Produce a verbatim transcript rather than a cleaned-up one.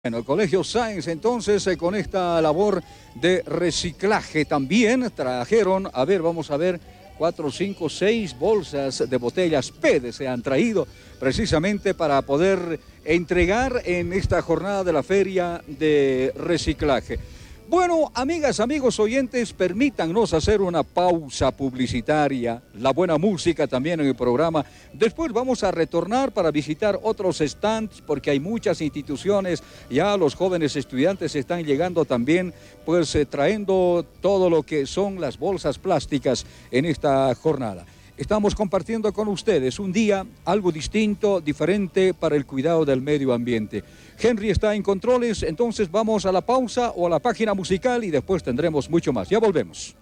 Bueno, el Colegio Sáenz entonces eh, con esta labor de reciclaje también trajeron, a ver, vamos a ver, cuatro, cinco, seis bolsas de botellas P E T se han traído precisamente para poder entregar en esta jornada de la feria de reciclaje. Bueno, amigas, amigos oyentes, permítannos hacer una pausa publicitaria, la buena música también en el programa. Después vamos a retornar para visitar otros stands porque hay muchas instituciones, ya los jóvenes estudiantes están llegando también, pues eh, trayendo todo lo que son las bolsas plásticas en esta jornada. Estamos compartiendo con ustedes un día algo distinto, diferente para el cuidado del medio ambiente. Henry está en controles, entonces vamos a la pausa o a la página musical y después tendremos mucho más. Ya volvemos.